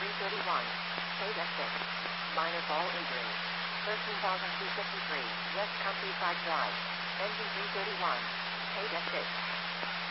331. Paid at 6. Minor ball injury. 13,253. West Countryside Drive. Engine 331. Paid at 6.